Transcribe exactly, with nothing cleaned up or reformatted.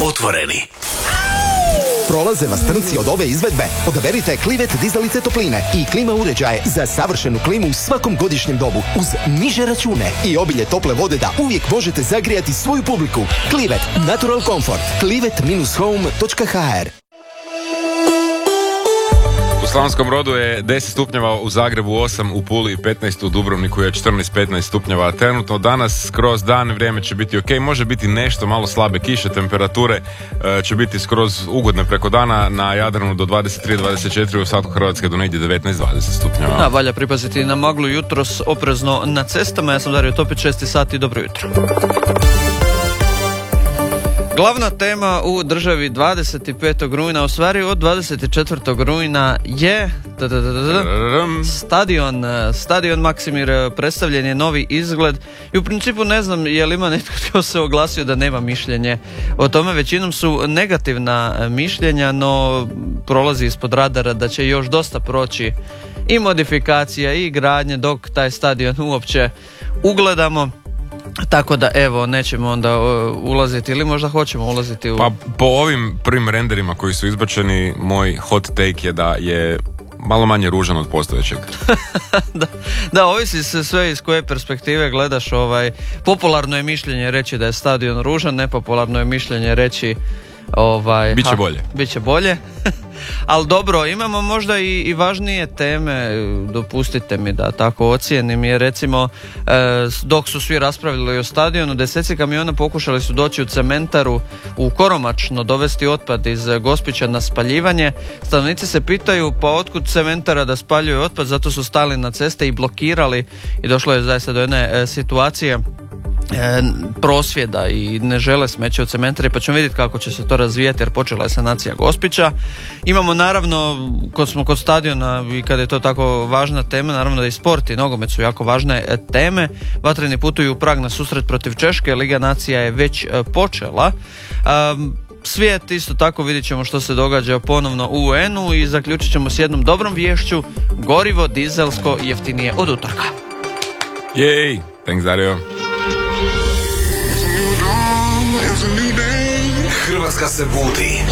Otvoreni. Prolaze vas trnci od ove izvedbe? Odaberite Klivet dizalice topline i klima uređaje za savršenu klimu u svakom godišnjem dobu uz niže račune i obilje tople vode da uvijek možete zagrijati svoju publiku. Klivet Natural Comfort. klivet dash home dot h r. U Slavonskom Brodu je deset stupnjeva, u Zagrebu osam, u Puli petnaest, u Dubrovniku je četrnaest petnaest stupnjeva. Trenutno danas kroz dan vrijeme će biti ok, može biti nešto malo slabe kiše, temperature e, će biti skroz ugodne preko dana, na Jadranu do dvadeset tri dvadeset četiri, u ostatku Hrvatske do negdje devetnaest dvadeset stupnjeva. Da, valja pripaziti na maglu jutros, oprezno na cestama. Ja sam Dario Topić, šest sati, dobro jutro. Glavna tema u državi dvadeset petog rujna, u stvari od dvadeset četvrtog rujna je stadion, stadion Maksimir. Predstavljen je novi izgled i u principu ne znam je li ima netko tko se oglasio da nema mišljenje o tome. Većinom su negativna mišljenja, no prolazi ispod radara da će još dosta proći i modifikacija i gradnje dok taj stadion uopće ugledamo. Tako da evo, nećemo onda ulaziti, ili možda hoćemo ulaziti u... Pa po ovim prvim renderima koji su izbačeni, moj hot take je da je malo manje ružan od postojećeg. da, da, ovisi se sve iz koje perspektive gledaš. Ovaj, popularno je mišljenje reći da je stadion ružan, nepopularno je mišljenje reći ovaj, biće bolje. Biće bolje. Ali dobro, imamo možda i, i važnije teme, dopustite mi da tako ocijenim, jer recimo e, dok su svi raspravljali o stadionu, deseci kamiona pokušali su doći u cementaru u Koromačno, dovesti otpad iz Gospića na spaljivanje. Stanovnici se pitaju pa otkud cementara da spaljuje otpad, zato su stali na ceste i blokirali i došlo je zaista do jedne e, situacije E, prosvjeda i ne žele smeće u cementari, pa ćemo vidjeti kako će se to razvijati, jer počela je sanacija Gospića. Imamo naravno, kad smo kod stadiona i kada je to tako važna tema, naravno da i sport i nogomet su jako važne teme. Vatreni putuju u Prag na susret protiv Češke, Liga nacija je već e, počela. Um, Svijet isto tako, vidjet ćemo što se događa ponovno u U N-u i zaključit ćemo s jednom dobrom viješću: gorivo dizelsko jeftinije od utorka. Jej, thanks Dario. Hrvatska se budi.